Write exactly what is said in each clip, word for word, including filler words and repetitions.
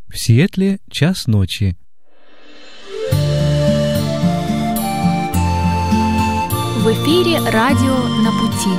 В Сиэтле час ночи. В эфире радио «На пути».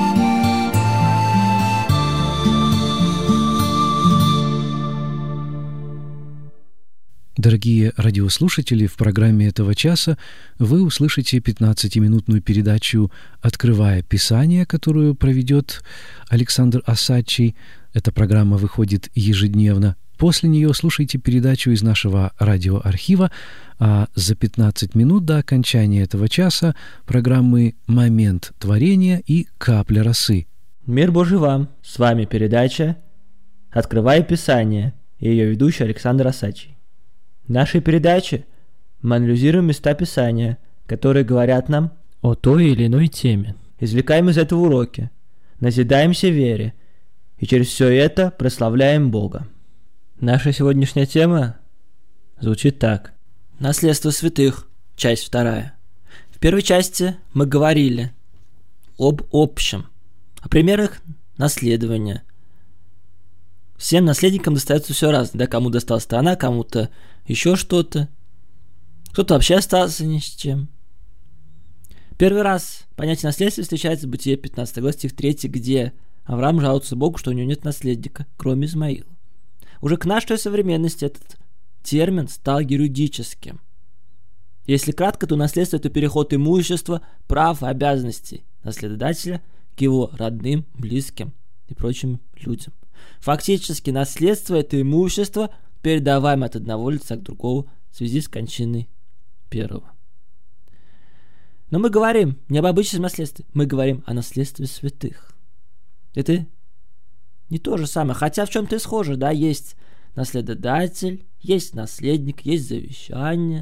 Дорогие радиослушатели, в программе этого часа вы услышите пятнадцатиминутную передачу «Открывая Писание», которую проведет Александр Осадчий. Эта программа выходит ежедневно. После нее слушайте передачу из нашего радиоархива, а за пятнадцать минут до окончания этого часа программы «Момент творения» и «Капля росы». Мир Божий вам! С вами передача «Открывая Писание» и ее ведущий Александр Осадчий. В нашей передаче мы анализируем места Писания, которые говорят нам о той или иной теме. Извлекаем из этого уроки, назидаемся вере и через все это прославляем Бога. Наша сегодняшняя тема звучит так. Наследство святых, часть вторая. В первой части мы говорили об общем, о примерах наследования. Всем наследникам достается все разное, да, кому досталась страна, кому-то еще что-то, кто-то вообще остался ни с чем. Первый раз понятие наследства встречается в Бытие пятнадцатой главе, стих третий, где Авраам жалуется Богу, что у него нет наследника, кроме Измаила. Уже к нашей современности этот термин стал юридическим. Если кратко, то наследство – это переход имущества, прав и обязанностей наследодателя к его родным, близким и прочим людям. Фактически наследство – это имущество, передаваемое от одного лица к другому в связи с кончиной первого. Но мы говорим не об обычном наследстве, мы говорим о наследстве святых. Это не то же самое, хотя в чем-то и схоже, да, есть наследодатель, есть наследник, есть завещание.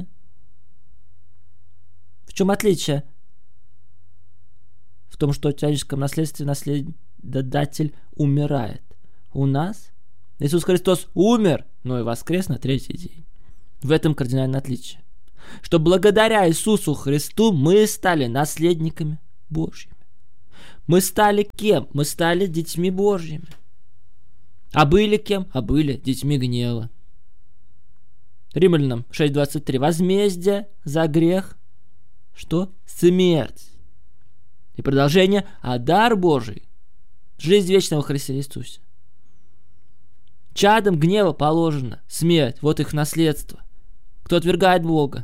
В чем отличие? В том, что в человеческом наследстве наследодатель умирает. У нас Иисус Христос умер, но и воскрес на третий день. В этом кардинальное отличие. Что благодаря Иисусу Христу мы стали наследниками Божьими. Мы стали кем? Мы стали детьми Божьими. А были кем? А были детьми гнева. Римлянам шесть двадцать три. Возмездие за грех. Что? Смерть. И продолжение. А дар Божий. Жизнь вечного в Христе Иисусе. Чадам гнева положена смерть. Вот их наследство. Кто отвергает Бога.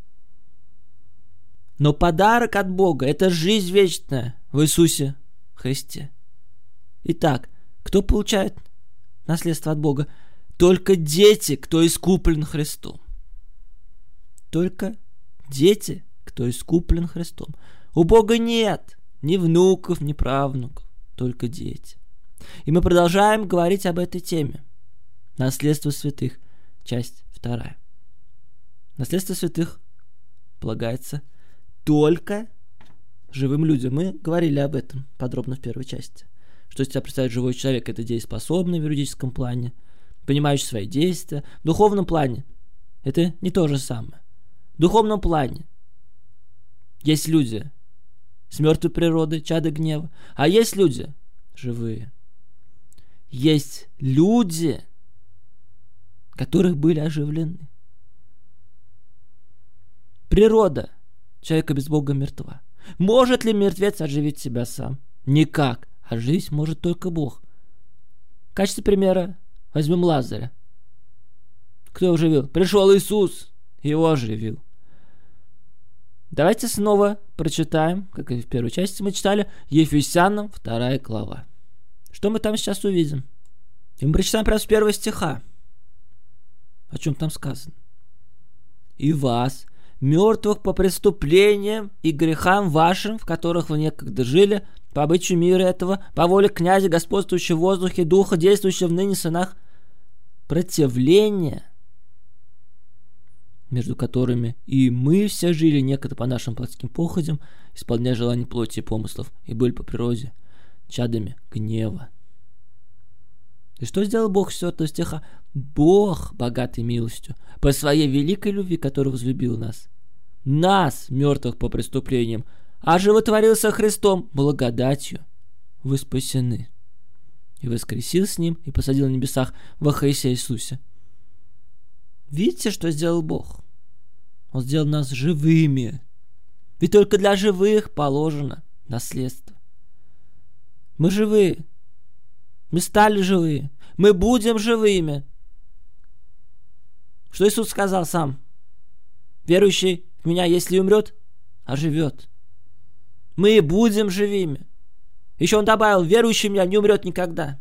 Но подарок от Бога – это жизнь вечная в Иисусе Христе. Итак, кто получает наследство от Бога? Только дети, кто искуплен Христом. Только дети, кто искуплен Христом. У Бога нет ни внуков, ни правнуков, только дети. И мы продолжаем говорить об этой теме. Наследство святых, часть вторая. Наследство святых полагается только живым людям. Мы говорили об этом подробно в первой части. Что из себя представляет живой человек? Это дееспособный в юридическом плане, понимающий свои действия. В духовном плане это не то же самое. В духовном плане есть люди с мертвой природы, чада гнева, а есть люди живые. Есть люди, которых были оживлены. Природа человека без Бога мертва. Может ли мертвец оживить себя сам? Никак. А жизнь может только Бог. В качестве примера возьмем Лазаря. Кто его оживил? Пришел Иисус, его оживил. Давайте снова прочитаем, как и в первой части мы читали, Ефесянам вторая глава. Что мы там сейчас увидим? И мы прочитаем прямо с первого стиха. О чем там сказано? «И вас, мертвых по преступлениям и грехам вашим, в которых вы некогда жили, по обычаю мира этого, по воле князя, господствующего в воздухе, духа, действующего в ныне сынах, противления, между которыми и мы все жили некогда по нашим плотским походям, исполняя желания плоти и помыслов, и были по природе чадами гнева». И что сделал Бог с четвёртого стиха? Бог, богатый милостью, по своей великой любви, который возлюбил нас, нас, мертвых по преступлениям, оживотворился Христом благодатью, вы спасены. И воскресил с Ним, и посадил на небесах во Христе Иисусе, Видите, что сделал Бог? Он сделал нас живыми. Ведь только для живых положено наследство. Мы живые. Мы стали живые. Мы будем живыми. Что Иисус сказал сам? Верующий в меня, если умрет, оживет. Мы будем живыми. Еще он добавил, верующий в меня не умрет никогда.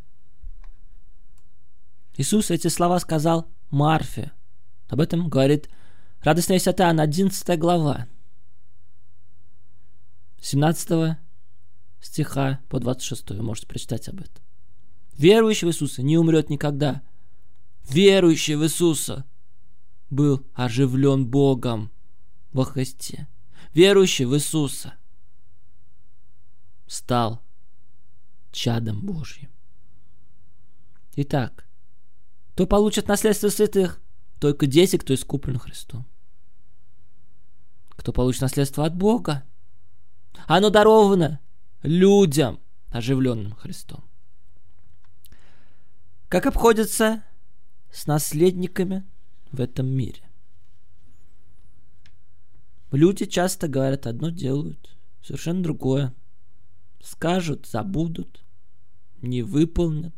Иисус эти слова сказал Марфе. Об этом говорит радостная весть от Иоанна, одиннадцатая глава. семнадцатого стиха по двадцать шестой. Вы можете прочитать об этом. Верующий в Иисуса не умрет никогда. Верующий в Иисуса был оживлен Богом во Христе. Верующий в Иисуса стал чадом Божьим. Итак, кто получит наследство святых? Только дети, кто искуплен Христом. Кто получит наследство от Бога? Оно даровано людям, оживленным Христом. Как обходятся с наследниками в этом мире? Люди часто говорят одно, делают совершенно другое. Скажут, забудут, не выполнят.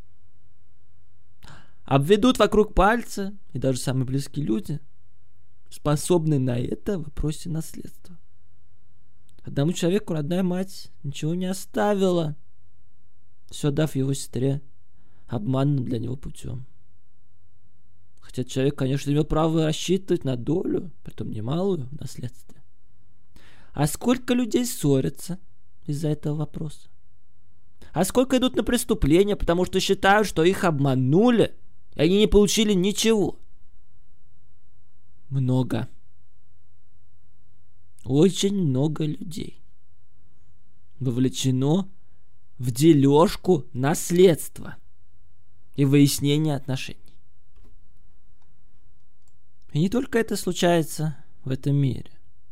Обведут вокруг пальца, и даже самые близкие люди способны на это в вопросе наследства. Одному человеку родная мать ничего не оставила, все дав его сестре обманным для него путем. Хотя человек, конечно, имел право рассчитывать на долю, притом немалую, в наследстве. А сколько людей ссорятся из-за этого вопроса? А сколько идут на преступления, потому что считают, что их обманули, и они не получили ничего? Много. Очень много людей вовлечено в дележку наследства и выяснение отношений. И не только это случается в этом мире.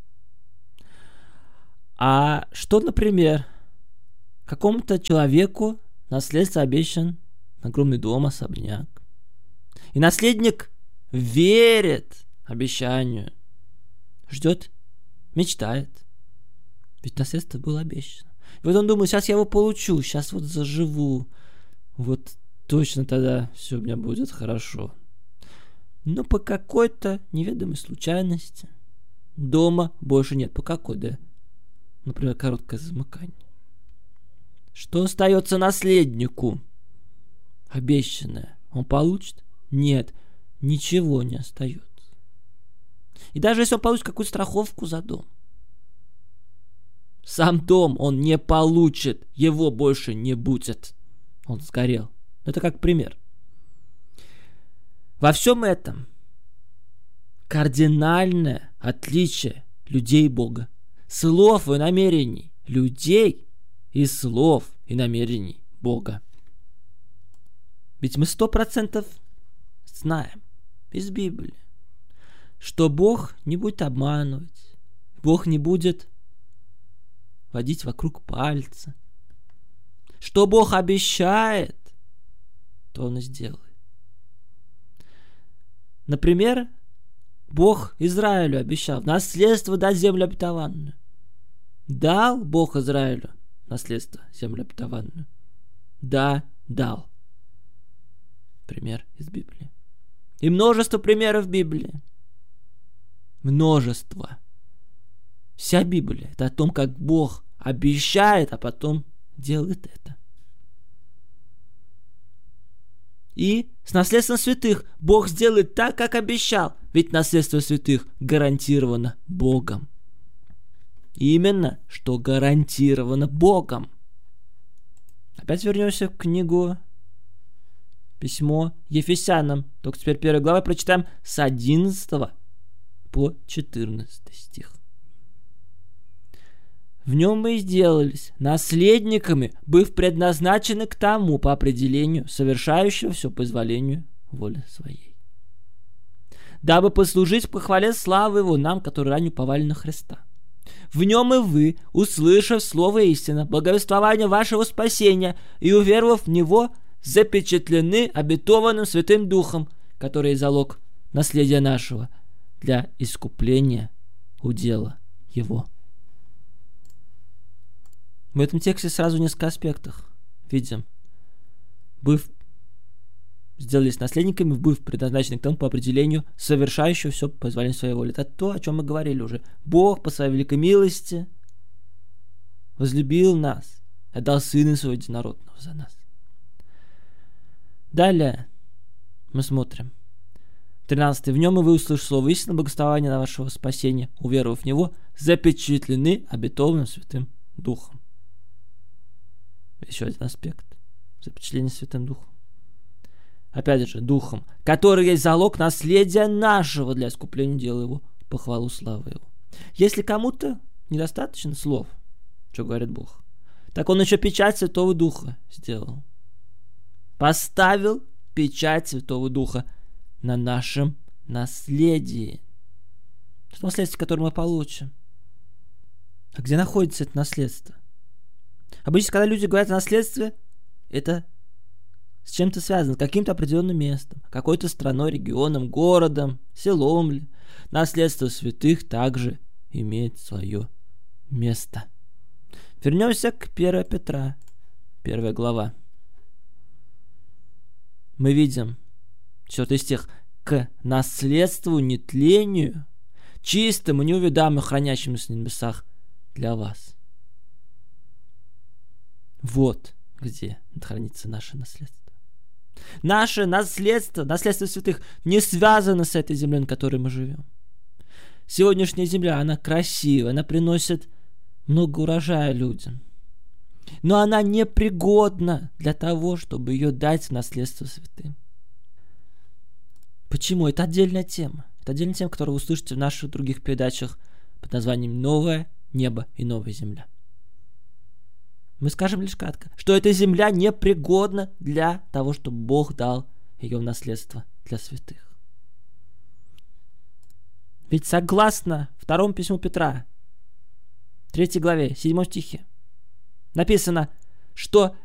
А что, например, какому-то человеку наследство обещан огромный дом, особняк. И наследник верит обещанию, ждет, мечтает. Ведь наследство было обещано. И вот он думает, сейчас я его получу, сейчас вот заживу. Вот точно тогда все у меня будет хорошо. Но по какой-то неведомой случайности дома больше нет. По какой, да? Например, короткое замыкание. Что остается наследнику? Обещанное. Он получит? Нет, ничего не остается. И даже если он получит какую-то страховку за дом, сам дом он не получит, его больше не будет. Он сгорел. Это как пример. Во всем этом кардинальное отличие людей и Бога. Слов и намерений людей и слов и намерений Бога. Ведь мы сто процентов знаем из Библии, что Бог не будет обманывать, Бог не будет водить вокруг пальца. Что Бог обещает, то Он и сделает. Например, Бог Израилю обещал наследство дать землю обетованную. Дал Бог Израилю наследство землю обетованную? Да, дал. Пример из Библии. И множество примеров в Библии. Множество. Вся Библия — это о том, как Бог обещает, а потом делает это. И с наследством святых Бог сделает так, как обещал. Ведь наследство святых гарантировано Богом. Именно, что гарантировано Богом. Опять вернемся в книгу, письмо Ефесянам. Только теперь первая глава прочитаем с одиннадцатого по четырнадцатый стих. В нем мы и сделались наследниками, быв предназначены к тому по определению, совершающего все по изволению воли своей, дабы послужить похвале славы Его нам, которые ранее уповали на Христа. В нем и вы, услышав слово истины, благовествование вашего спасения и уверовав в него, запечатлены обетованным Святым Духом, который залог наследия нашего для искупления удела его. В этом тексте сразу несколько аспектов видим. Быв сделались наследниками, быв предназначены к тому по определению совершающего все по позволению своей воли. Это то, о чем мы говорили уже. Бог по своей великой милости возлюбил нас, отдал Сына Своего Единородного за нас. Далее мы смотрим. тринадцатый. В нем и вы, услышав слово истины, благословения на вашего спасения, уверовав в него, запечатлены обетованным Святым Духом. Еще один аспект. Запечатление Святым Духом. Опять же, Духом, который есть залог наследия нашего для искупления дела его, похвалу славы его. Если кому-то недостаточно слов, что говорит Бог, так он еще печать Святого Духа сделал. Поставил печать Святого Духа на нашем наследии. Это наследство, которое мы получим. А где находится это наследство? Обычно, когда люди говорят о наследстве, это с чем-то связано, с каким-то определенным местом, какой-то страной, регионом, городом, селом ли. Наследство святых также имеет свое место. Вернемся к первой Петра, первая глава. Мы видим, четвертый стих, к наследству нетлению, чистому, неувидаемому, хранящемуся на небесах для вас. Вот где хранится наше наследство. Наше наследство, наследство святых, не связано с этой землей, на которой мы живем. Сегодняшняя земля, она красивая, она приносит много урожая людям. Но она непригодна для того, чтобы ее дать в наследство святым. Почему? Это отдельная тема. Это отдельная тема, которую вы услышите в наших других передачах под названием «Новое небо и новая земля». Мы скажем лишь кратко, что эта земля непригодна для того, чтобы Бог дал ее в наследство для святых. Ведь согласно второму письму Петра, третьей главе, седьмом стихе, написано, что